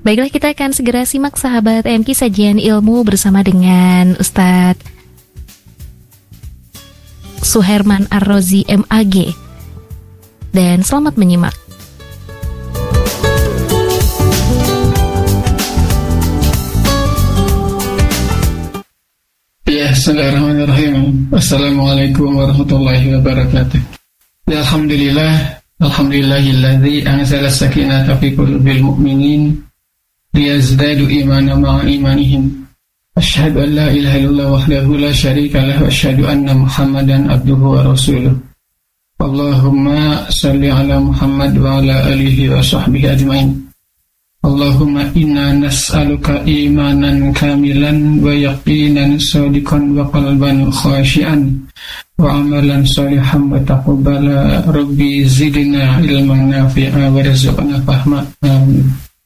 Baiklah, kita akan segera simak sahabat MK sajian ilmu bersama dengan Ustadz Suherman Ar-Rozi MAG. Dan selamat menyimak. Ya, bismillahirrahmanirrahim. Assalamualaikum warahmatullahi wabarakatuh. Ya, alhamdulillahilladzi anzala sakinata fi qulubil mu'minin liyazdadu imanan ma'a imanihim. Asyhadu an la ilaha illallah wahdahu la syarika lahu wa asyhadu anna Muhammadan abduhu wa rasuluh. Allahumma salli ala Muhammad wa ala alihi wa sahbihi ajmain. Allahumma inna nas'aluka imanan kamilan wa yaqinan shadiqan wa qalban khashi'an wa amalan shalihan wa taqabbala rabbi zidna ilman nafi'a wa rizqna fahma. Amin.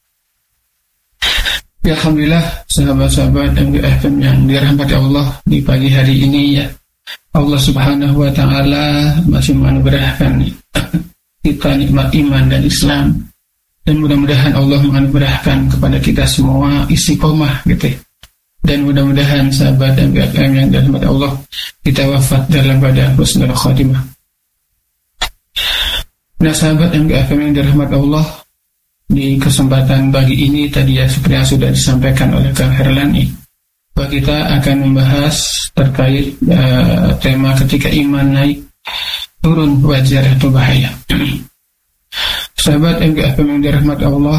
Ya, alhamdulillah sahabat-sahabat MGFM yang dirahmati Allah, di pagi hari ini ya Allah Subhanahu wa taala masih menganugerahkan kita nikmat iman dan Islam, dan mudah-mudahan Allah menganugerahkan kepada kita semua istiqomah gitu ya. Dan mudah-mudahan sahabat MGFM yang dirahmati Allah, kita wafat dalam keadaan husnul khatimah. Nah, sahabat MGFM yang dirahmati Allah, di kesempatan pagi ini tadi ya seperti yang sudah disampaikan oleh Kang Herlani, bahwa kita akan membahas terkait tema ketika iman naik turun wajar atau bahaya. Sahabat MGFM yang dirahmati Allah,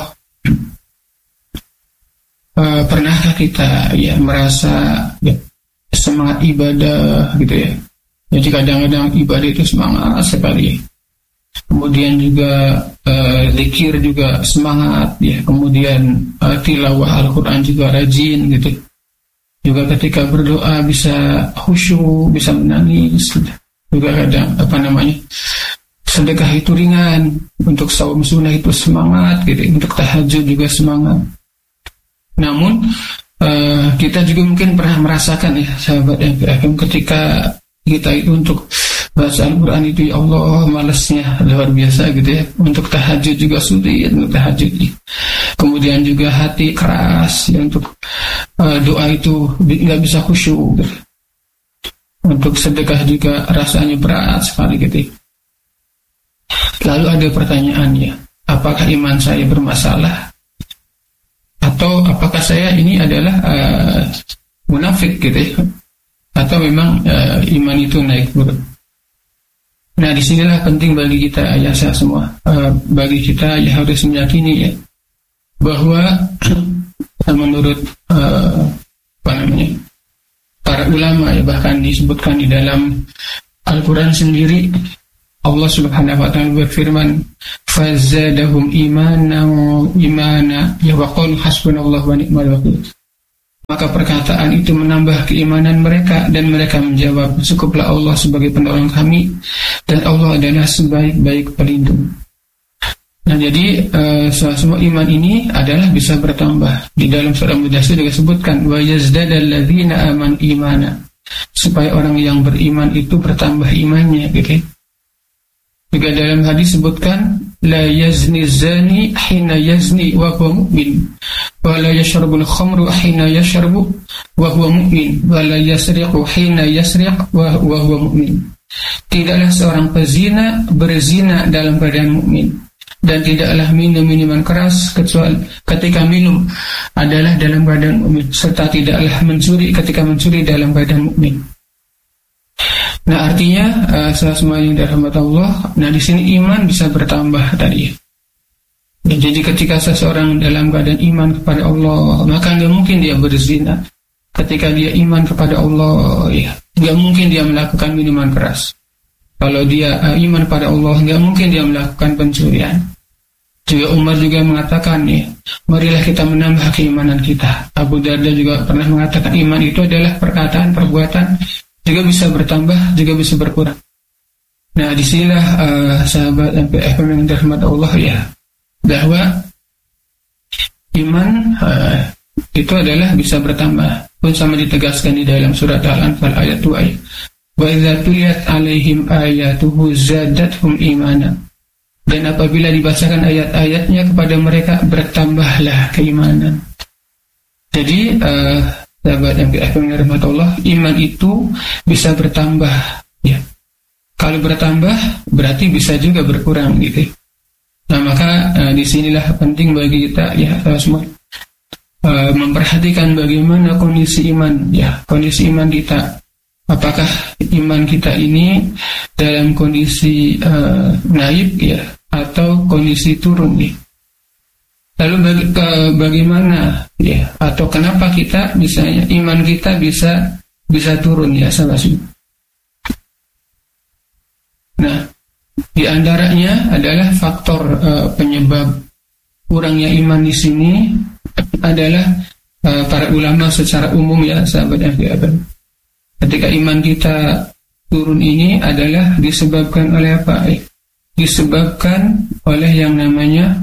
pernahkah kita ya merasa ya, semangat ibadah gitu ya? Jadi kadang-kadang ibadah itu semangat sekali. Kemudian juga zikir juga semangat ya, kemudian tilawah Al-Quran juga rajin gitu. Juga ketika berdoa bisa khusyuk, bisa menangis gitu. Juga kadang sedekah itu ringan, untuk saum sunnah itu semangat gitu, untuk tahajud juga semangat. Namun kita juga mungkin pernah merasakan ya sahabat MGFM, ketika kita itu untuk baca Al-Quran itu ya Allah malesnya luar biasa gitu ya. Untuk tahajud juga sulit untuk tahajud. Kemudian juga hati keras ya, untuk doa itu nggak bisa khusyuk gitu. Untuk sedekah juga rasanya berat sekali gitu. Lalu ada pertanyaannya, apakah iman saya bermasalah? Atau apakah saya ini adalah munafik gitu ya? Atau memang iman itu naik turun? Nah, disinilah penting bagi kita ya semua, bagi kita ya harus meyakini ya bahwa menurut para ulama ya, bahkan disebutkan di dalam Al-Quran sendiri, Allah Subhanahu wa taala berfirman, fazadahum imana ya wa qalu hasbunallahu wa ni'mal wakil. Maka perkataan itu menambah keimanan mereka, dan mereka menjawab, cukuplah Allah sebagai penolong kami, dan Allah adalah sebaik-baik pelindung. Nah, jadi semua iman ini adalah bisa bertambah. Di dalam surah Mudaththir juga disebutkan, wa yazdadal ladzina amanu imana, supaya orang yang beriman itu bertambah imannya gitu. Juga dalam hadis disebutkan, la yazni zani hina yazni wa huwa mu'min, wa la yashrabul khamru hina yashrabu wa huwa mu'min, wa la yasriqu hina yasriq wa huwa mu'min. Tidaklah seorang pezina berzina dalam keadaan mukmin, dan tidaklah minum minuman keras kecuali ketika minum adalah dalam keadaan mukmin, serta tidaklah mencuri ketika mencuri dalam keadaan mukmin. Nah, artinya semua yang dirahmati Allah, nah di sini iman bisa bertambah tadi. Ya, jadi ketika seseorang dalam keadaan iman kepada Allah, maka nggak mungkin dia berzina. Ketika dia iman kepada Allah, ya nggak mungkin dia melakukan minuman keras. Kalau dia iman pada Allah, nggak mungkin dia melakukan pencurian. Juga Umar juga mengatakan ya, marilah kita menambah keimanan kita. Abu Darda juga pernah mengatakan iman itu adalah perkataan, perbuatan, juga bisa bertambah, juga bisa berkurang. Nah, disinilah sahabat MPFM yang dirahmati Allah ya, bahwa iman itu adalah bisa bertambah. Pun sama ditegaskan di dalam surat Al-Anfal ayat 2. Wa idza tuliyat alaihim ayatuhu zadatuhum imana Dan apabila dibacakan ayat-ayatnya kepada mereka, bertambahlah keimanan. Jadi sahabat yang dirahmati Allah, iman itu bisa bertambah, ya. Kalau bertambah berarti bisa juga berkurang gitu. Nah maka disinilah penting bagi kita ya semua memperhatikan bagaimana kondisi iman, ya, kondisi iman kita. Apakah iman kita ini dalam kondisi naik, ya, atau kondisi turun nih? Lalu bagaimana, ya, atau kenapa kita misalnya iman kita bisa turun, ya, sahabat. Nah, di antaranya adalah faktor penyebab kurangnya iman di sini adalah para ulama secara umum, ya, sahabat FDAB. Ketika iman kita turun ini adalah disebabkan oleh apa? Disebabkan oleh yang namanya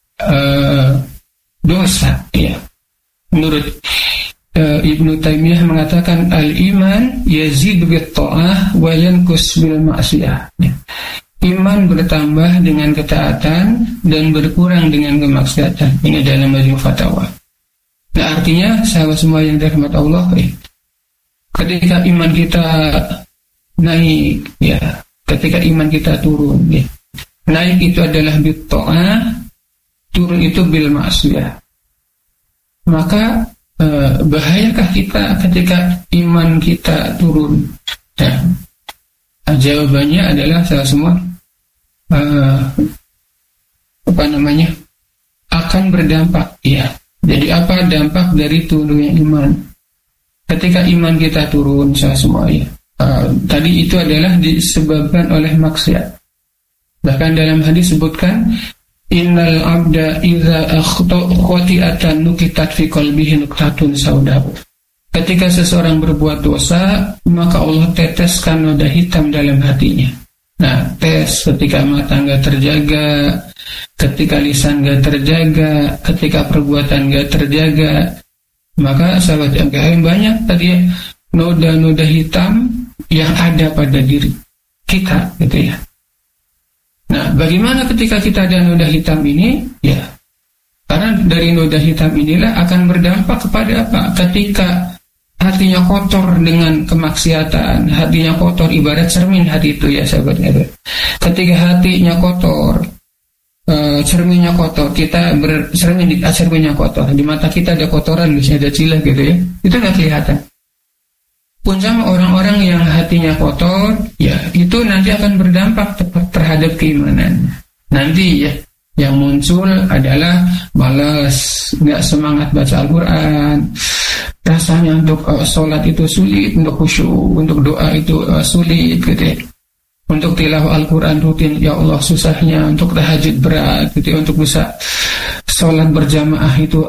dosa, ya. Menurut Ibnu Taimiyah mengatakan al-iman yazidu bit-tha'ah wa yanqus bil ma'siyah. Iman bertambah dengan ketaatan dan berkurang dengan kemaksiatan. Ini dalam Majmu' Fatawa. Nah, artinya sahabat semua yang dirahmati Allah, ketika iman kita naik, ya, ketika iman kita turun, ya. Naik itu adalah bit-tha'ah, turun itu bil ma'siyah. Maka bahayakah kita ketika iman kita turun? Nah, jawabannya adalah salah semua akan berdampak, ya. Jadi apa dampak dari turunnya iman? Ketika iman kita turun, salah semua, ya. Tadi itu adalah disebabkan oleh maksiat. Bahkan dalam hadis sebutkan innal abda idza khati'atan nukitat fi qalbihi nuktatun sauda. Ketika seseorang berbuat dosa, maka Allah teteskan noda hitam dalam hatinya. Nah, tes ketika mata enggak terjaga, ketika lisan enggak terjaga, ketika perbuatan enggak terjaga, maka sahabat yang banyak tadi ya, noda-noda hitam yang ada pada diri kita, gitu ya. Nah, bagaimana ketika kita ada noda hitam ini? Ya, karena dari noda hitam inilah akan berdampak kepada apa? Ketika hatinya kotor dengan kemaksiatan, hatinya kotor, ibarat cermin hati itu, ya sahabatnya. Ketika hatinya kotor, cerminnya kotor, kita cerminnya kotor, di mata kita ada kotoran, misalnya ada cilah gitu ya, itu nggak kelihatan. Pun sama orang-orang yang hatinya kotor, ya itu nanti akan berdampak terhadap keimanan. Nanti ya yang muncul adalah malas, nggak semangat baca Al-Quran, rasanya untuk sholat itu sulit, untuk khusyuk, untuk doa itu sulit, gitu ya. Untuk tilawah Al-Quran rutin, ya Allah susahnya, untuk tahajud berat, gitu ya. Untuk bisa sholat berjamaah itu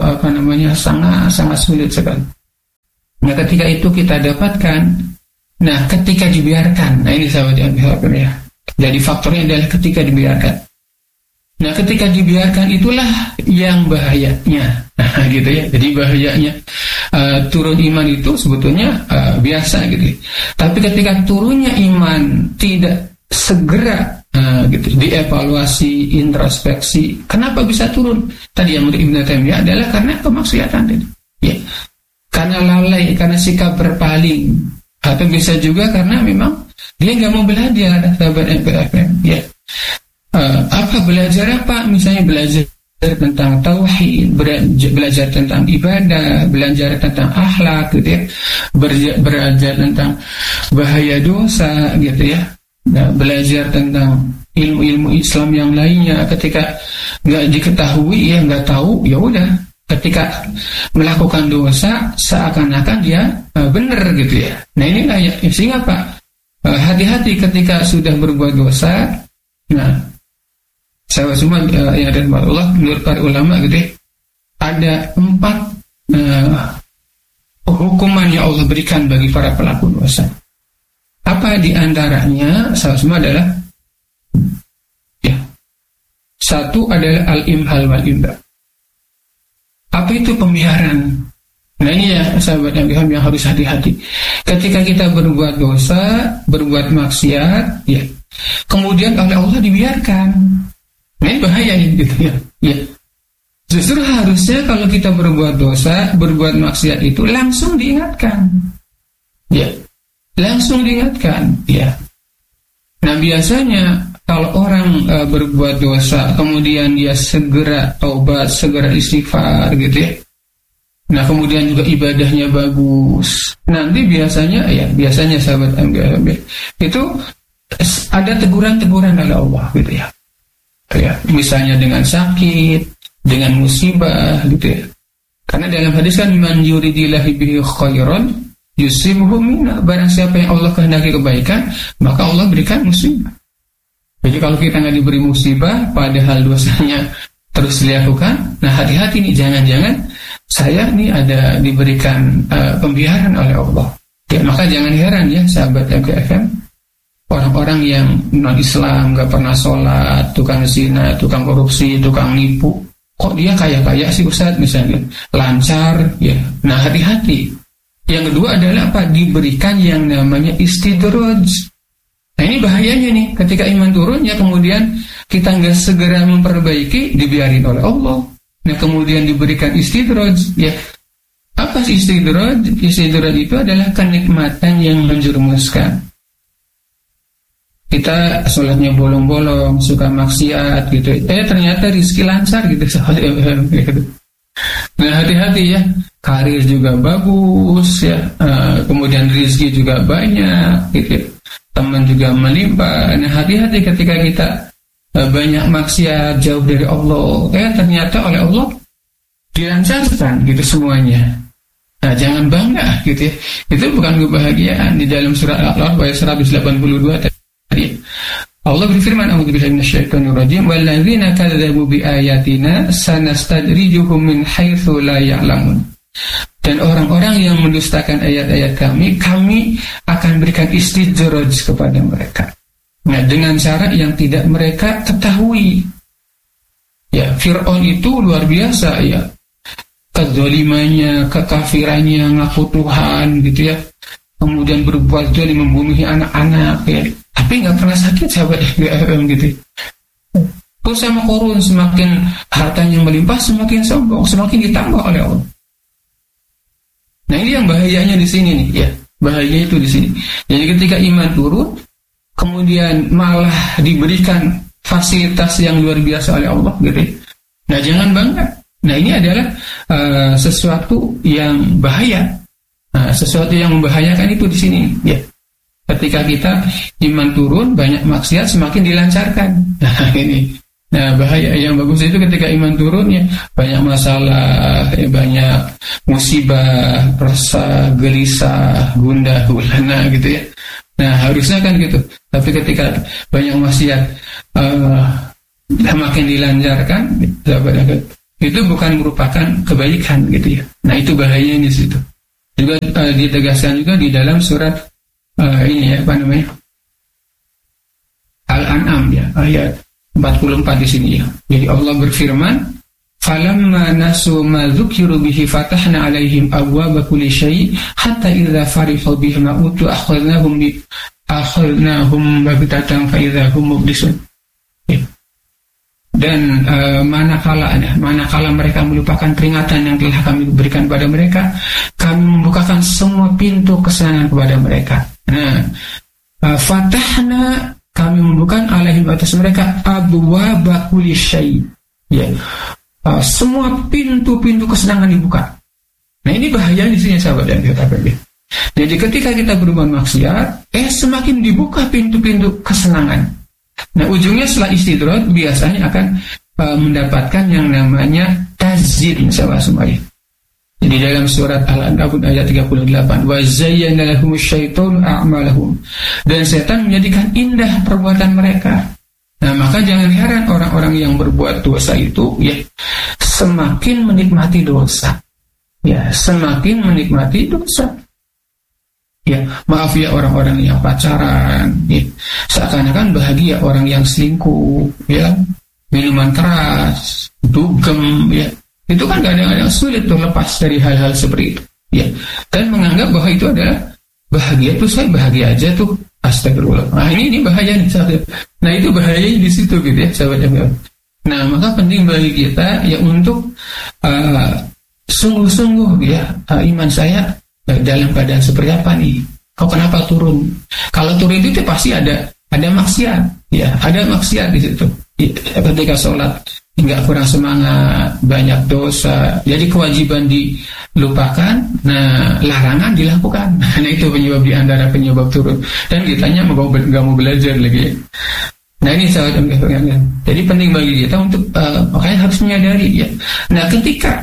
sangat sulit sekali. Nah, ketika itu kita dapatkan, nah ketika dibiarkan, nah ini sahabat yang diharapkan, ya. Jadi faktornya adalah ketika dibiarkan. Nah, ketika dibiarkan itulah yang bahayanya. Nah, gitu ya. Jadi bahayanya turun iman itu sebetulnya biasa gitu. Tapi ketika turunnya iman tidak segera gitu dievaluasi, introspeksi, kenapa bisa turun? Tadi yang menurut Ibnu Taimiyah adalah karena kemaksiatan tadi. Ya. Karena lalai, karena sikap berpaling, atau bisa juga karena memang dia nggak mau belajar, sahabat MPFM. Ya. Apa belajar apa? Misalnya belajar tentang tauhid, belajar tentang ibadah, belajar tentang akhlak, gitu ya. Belajar tentang bahaya dosa, gitu ya. Nah, belajar tentang ilmu-ilmu Islam yang lainnya. Ketika nggak diketahui, ya nggak tahu, ya udah. Ketika melakukan dosa seakan-akan dia benar, gitu ya. Nah inilah ya, sehingga Pak, hati-hati ketika sudah berbuat dosa. Nah, sahabat semua yang ada Allah, menurut para ulama, gitu ya, ada 4 hukuman yang Allah berikan bagi para pelaku dosa. Apa di antaranya? Sahabat semua adalah, ya, 1 adalah al-imhal wal-imba. Apa itu pembiaran? Nah ini ya sahabat yang harus hati-hati. Ketika kita berbuat dosa, berbuat maksiat, ya, kemudian oleh Allah dibiarkan. Nah, ini bahaya nih gitu ya. Ya. Justru harusnya kalau kita berbuat dosa, berbuat maksiat itu langsung diingatkan. Ya. Langsung diingatkan, ya. Nah, biasanya kalau orang berbuat dosa kemudian dia segera taubat, segera istighfar gitu ya. Nah, kemudian juga ibadahnya bagus. Nanti biasanya sahabat MGLB itu ada teguran-teguran oleh Allah gitu ya. Ya, misalnya dengan sakit, dengan musibah gitu ya. Karena dalam hadis kan man yuridillahu bihi khairan yusibhu minna, barang siapa yang Allah kehendaki kebaikan, maka Allah berikan musibah. Jadi kalau kita nggak diberi musibah padahal dosanya terus dilakukan, nah hati-hati nih, jangan-jangan saya nih ada diberikan pembiaran oleh Allah. Ya, maka jangan heran ya sahabat MGFM, orang-orang yang non-Islam, gak pernah sholat, tukang zina, tukang korupsi, tukang nipu, kok dia kaya-kaya sih Ustaz misalnya, lancar ya. Nah, hati-hati. Yang kedua adalah apa? Diberikan yang namanya istidraj. Nah, ini bahayanya nih, ketika iman turun ya kemudian kita nggak segera memperbaiki, dibiarin oleh Allah. Nah, kemudian diberikan istidraj, ya. Apa sih istidraj? Istidraj itu adalah kenikmatan yang menjerumuskan. Kita sholatnya bolong-bolong, suka maksiat gitu. Ternyata rezeki lancar gitu. Nah, hati-hati ya. Karir juga bagus ya. Kemudian rezeki juga banyak gitu. Teman juga melimpah. Nah, hati-hati ketika kita banyak maksiat, jauh dari Allah, ternyata oleh Allah dilancarkan gitu semuanya. Nah, jangan bangga gitu ya. Itu bukan kebahagiaan. Di dalam surat Al-A'raf ayat 182 tadi Allah berfirman, a'udzubillahi minasyaitonir rajim, walladzina kadzdzabu biayatina sanastadrijuhum min haitsu la ya'lamun. Dan orang-orang yang mendustakan ayat-ayat kami akan berikan istidraj kepada mereka. Nah, dengan cara yang tidak mereka ketahui. Ya, Fir'aun itu luar biasa ya. Kezalimannya, kekafirannya, ngaku Tuhan gitu ya. Kemudian berbuat zalim, membunuh anak-anak ya. Tapi nggak pernah sakit sahabat gitu. Terus sama korun, semakin hartanya melimpah, semakin sombong, semakin ditambah oleh Allah. Nah, ini yang bahayanya di sini nih ya. Bahayanya itu di sini. Jadi ketika iman turun, kemudian malah diberikan fasilitas yang luar biasa oleh Allah gitu. Nah, jangan bangga. Nah, ini adalah sesuatu yang bahaya. Nah, sesuatu yang membahayakan itu di sini ya. Ketika kita iman turun, banyak maksiat semakin dilancarkan. Nah, ini. Nah, bahaya yang bagus itu ketika iman turun ya, banyak masalah, ya, banyak musibah, resah, gelisah, gundah gulana gitu ya. Nah, harusnya kan gitu. Tapi ketika banyak maksiat makin dilancarkan, itu bukan merupakan kebaikan gitu ya. Nah, itu bahayanya di situ. Juga ditegaskan juga di dalam surat ini ya, apa namanya? Al-An'am ya, ayat 44 di sini ya. Jadi Allah berfirman, "Falamma nasu ma dzukiru bihi fatahna 'alaihim abwaaba kulli syai' hatta idza farihu bima utu akhadnahum baghtatan fa idza hum mublisun." Ya. Dan manakala mereka melupakan peringatan yang telah kami berikan kepada mereka, kami membukakan semua pintu kesenangan kepada mereka. Nah, fatahna, kami membuka alaihim atas mereka abwaaba kulli syai'. Ya. Semua pintu-pintu kesenangan dibuka. Nah, ini bahaya di sini sahabat yang kita pilih. Jadi ketika kita berbuat maksiat, semakin dibuka pintu-pintu kesenangan. Nah, ujungnya setelah istidraj biasanya akan mendapatkan yang namanya tazyin sahabat semuanya. Jadi dalam surat Al-Ankabut ayat 38, wa zayyana lahumus syaitanu a'malahum, dan setan menjadikan indah perbuatan mereka. Nah, maka jangan heran orang-orang yang berbuat dosa itu ya semakin menikmati dosa. Ya, semakin menikmati dosa. Ya, maaf ya orang-orang yang pacaran, ya, seakan-akan bahagia. Orang yang selingkuh, ya, minuman keras, dugem, ya, itu kan kadang-kadang sulit tuh lepas dari hal-hal seperti itu, ya, dan menganggap bahwa itu adalah bahagia. Itu saya bahagia aja tuh, astagfirullah. Nah, ini bahaya nih sahabat. Nah, itu bahayanya di situ gitu ya sahabat. Nah, maka penting bagi kita ya untuk sungguh-sungguh ya iman saya dalam keadaan seperti apa nih? Kok kenapa turun? Kalau turun itu pasti ada maksiat, ya ada maksiat di situ. Ketika sholat nggak kurang semangat, banyak dosa, jadi kewajiban dilupakan, nah larangan dilakukan. Nah itu penyebab di antara penyebab turun. Dan kitanya nggak mau belajar lagi. Ya. Nah ini sahabat MKFM. Jadi penting bagi kita untuk makanya harus menyadari ya. Nah ketika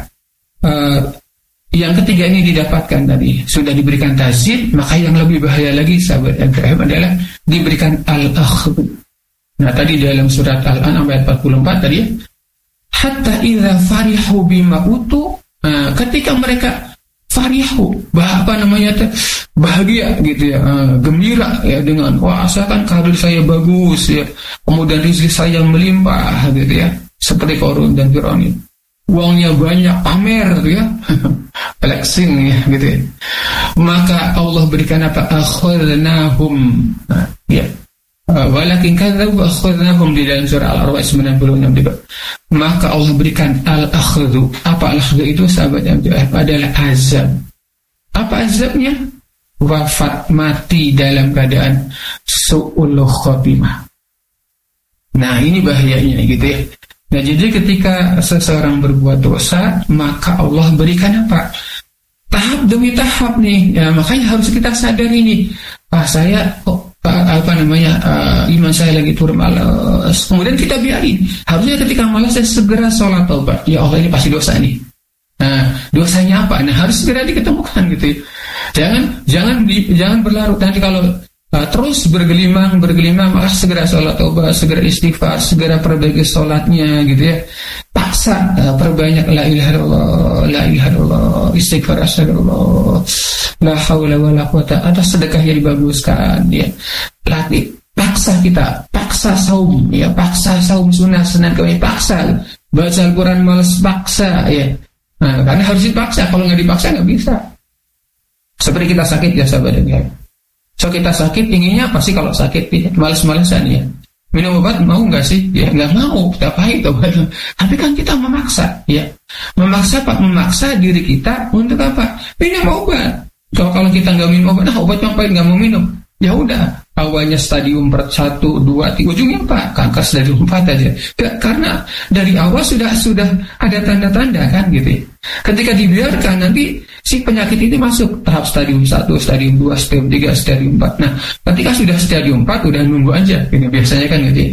yang ketiga ini didapatkan tadi sudah diberikan tazkiyah, maka yang lebih bahaya lagi sahabat MKFM adalah diberikan al-akhdu. Nah tadi dalam surat Al-An'am ayat 44 tadi ya, hatta idza farihu bima utu, ketika mereka farihu bahagia gitu ya, gembira ya dengan asalkan karir saya bagus ya, kemudian rezeki saya melimpah gitu ya, seperti Qarun dan Firaun, uangnya banyak, pamer gitu ya, flexing ya gitu ya, maka Allah berikan apa? Akhadnahum, ya. Walakin kadzabu akhadnahum di dalam surah Al-A'raf 96 juga. Maka Allah berikan al-akhdhu. Apa al-akhdhu itu sahabat MKFM? Adalah azab. Apa azabnya? Wafat mati dalam keadaan su'ul khotimah. Nah ini bahayanya gitu ya. Nah jadi ketika seseorang berbuat dosa, maka Allah berikan apa? Tahap demi tahap nih. Ya, makanya harus kita sadari nih. Saya kok iman saya lagi turun, malas. Kemudian kita biarin. Harusnya ketika malas saya segera sholat taubat. Ya Allah ini pasti dosa nih. Nah dosanya apa? Nah harus segera diketemukan gitu ya. Jangan berlarut. Nanti kalau terus bergelimang maka segera sholat taubat, segera istighfar, segera perbaiki sholatnya gitu ya. Paksa perbanyak la ilaha illallah, istighfar, astagfirullah, la haula wala quwata, atas sedekah yang dibaguskan ya. Latih, paksa saum ya, paksa saum sunnah Senin Kamis, paksa baca Al-Quran malas, paksa ya. Nah, karena harus dipaksa, kalau nggak dipaksa nggak bisa. Seperti kita sakit ya sahabat ya. So kita sakit inginnya pasti kalau sakit ya, malas-malasan ya. Minum obat mau nggak sih? Ya nggak mau, kita pahit obat. Tapi kan kita memaksa, ya. Memaksa diri kita untuk apa? Minum obat. Kalau kita nggak minum obat, obat yang pahit nggak mau minum. Ya udah, awalnya stadium 1, 2, 3, ujungnya apa? Kanker stadium 4 aja. Karena dari awal sudah ada tanda-tanda kan gitu. Ketika dibiarkan nanti si penyakit ini masuk tahap stadium 1, stadium 2, stadium 3, stadium 4. Nah, ketika sudah stadium 4 udah nunggu aja. Ini biasanya kan gitu.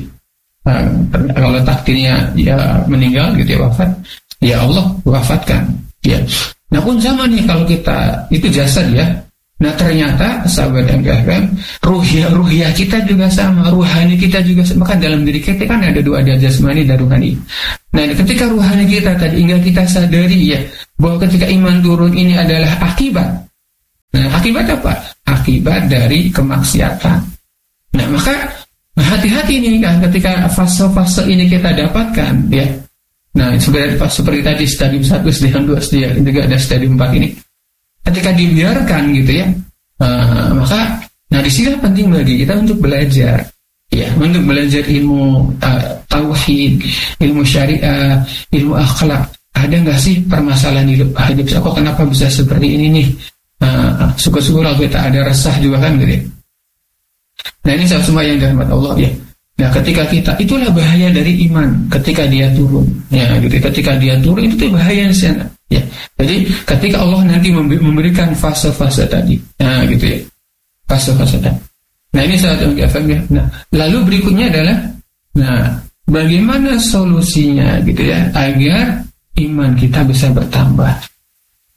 Kalau takdirnya ya meninggal gitu ya, wafat, ya Allah wafatkan. Ya. Nah pun sama nih kalau kita itu jasad ya. Nah ternyata sahabat MKFM, ruhiyah kita juga sama, ruhani kita juga sama. Kan dalam diri kita kan ada dua, ada jasmani dan ruhani. Nah ketika ruhani kita tadi hingga kita sadari ya bahwa ketika iman turun ini adalah akibat. Nah akibat apa? Akibat dari kemaksiatan. Nah maka hati-hati nih kan ketika fase-fase ini kita dapatkan ya. Nah seperti tadi stadium 1, stadium 2, stadium 3, ada stadium 4 ini. Ketika dibiarkan gitu ya, maka di sini penting bagi kita untuk belajar, ya, untuk belajar ilmu tauhid, ilmu syariah, ilmu akhlak. Ada nggak sih permasalahan hidup saya kok kenapa bisa seperti ini nih? Syukur-syukur kalau kita ada resah juga kan gitu ya. Nah ini semua yang dirahmati Allah ya. Nah ketika kita, itulah bahaya dari iman ketika dia turun ya gitu. Ketika dia turun itu tuh bahaya di sana ya. Jadi ketika Allah nanti memberikan fase-fase tadi, nah gitu ya, fase-fase tadi. Nah ini saat yang ya. Nah lalu berikutnya adalah, nah bagaimana solusinya gitu ya agar iman kita bisa bertambah.